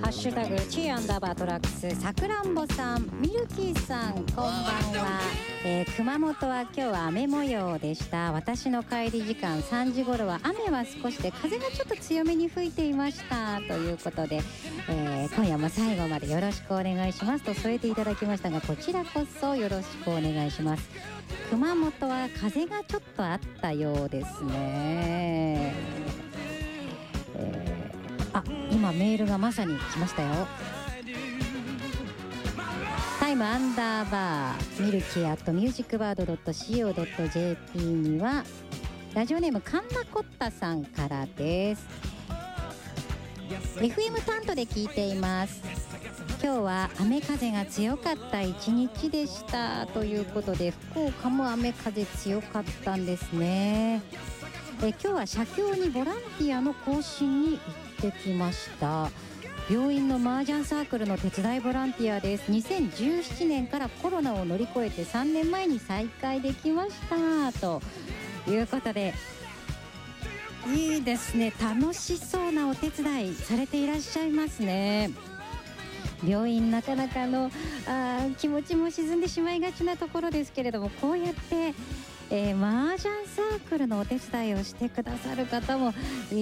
ハッシュタグチーアンダーバートラックス、さくらんぼさん、ミルキーさん、こんばんは。熊本は今日は雨模様でした。私の帰り時間3時頃は雨は少しで風がちょっと強めに吹いていましたということで、今夜も最後までよろしくお願いしますと添えていただきましたが、こちらこそよろしくお願いします。熊本は風がちょっとあったようですね。今メールがまさに来ましたよ。タイムアンダーバーミルキー@musicbird.co.jp にはラジオネームカンナコッタさんからです。 FM 担当で聞いています。今日は雨風が強かった一日でしたということで、福岡も雨風強かったんですね。今日は社協にボランティアの更新に行ってきました。病院の麻雀サークルの手伝いボランティアです。2017年からコロナを乗り越えて3年前に再開できましたということで、いいですね。楽しそうなお手伝いされていらっしゃいますね。病院なかなか気持ちも沈んでしまいがちなところですけれども、こうやって麻雀サークルのお手伝いをしてくださる方も